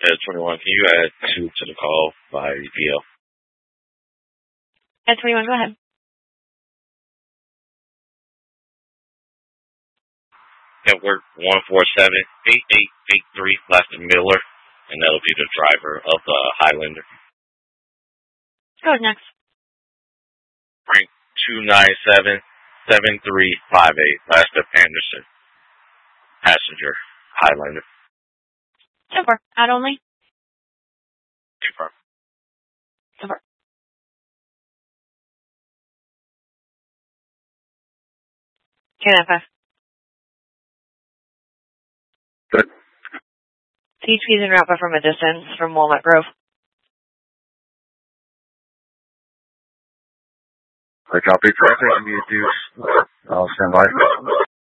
Ed 21, can you add 2 to the call by VL? Ed 21, go ahead. Network 147-8883, last name Miller, and that'll be the driver of the Highlander. Go ahead next. Frank 297-7358, last name Anderson, passenger, Highlander. 10-4, add only. Confirm. 10-4. KNF. Good. CHP's en route, but from a distance from Walnut Grove. I copy. Traffic, immediate use. I'll stand by.